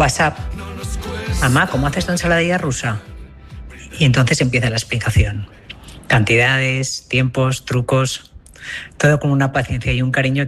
WhatsApp. Mamá, ¿cómo haces la ensaladilla rusa? Y entonces empieza la explicación. Cantidades, tiempos, trucos, todo con una paciencia y un cariño